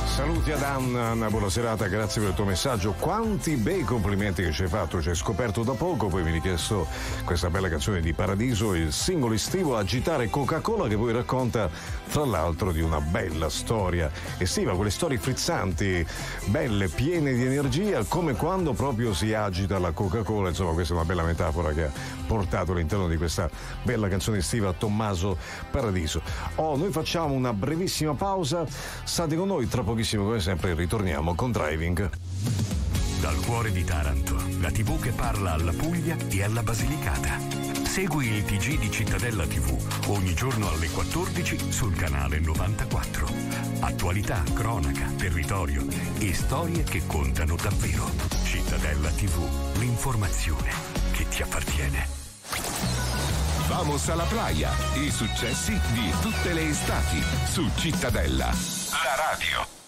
Saluti ad Anna, buona serata, grazie per il tuo messaggio. Quanti bei complimenti che ci hai fatto, ci hai scoperto da poco, poi mi hai richiesto questa bella canzone di Paradiso, il singolo estivo Agitare Coca-Cola, che poi racconta tra l'altro di una bella storia estiva, quelle storie frizzanti, belle, piene di energia, come quando proprio si agita la Coca-Cola. Insomma, questa è una bella metafora che ha portato all'interno di questa bella canzone estiva Tommaso Paradiso. Noi facciamo una brevissima pausa, state con noi, tra pochissimo come sempre ritorniamo con Driving. Dal cuore di Taranto, la TV che parla alla Puglia e alla Basilicata. Segui il TG di Cittadella TV ogni giorno alle 14 sul canale 94. Attualità, cronaca, territorio e storie che contano davvero. Cittadella TV, l'informazione che ti appartiene. Vamos alla playa, i successi di tutte le estati su Cittadella, la radio.